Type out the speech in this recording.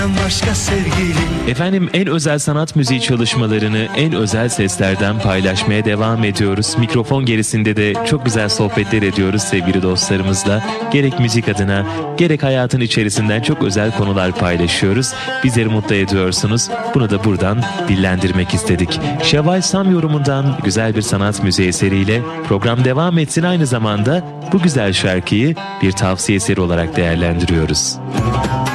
Başka sevgilim. Efendim, en özel sanat müziği çalışmalarını en özel seslerden paylaşmaya devam ediyoruz. Mikrofon gerisinde de çok güzel sohbetler ediyoruz sevgili dostlarımızla. Gerek müzik adına, gerek hayatın içerisinden çok özel konular paylaşıyoruz. Bizleri mutlu ediyorsunuz. Bunu da buradan dillendirmek istedik. Şevval Sam yorumundan güzel bir sanat müziği eseriyle program devam etsin. Aynı zamanda bu güzel şarkıyı bir tavsiye eseri olarak değerlendiriyoruz.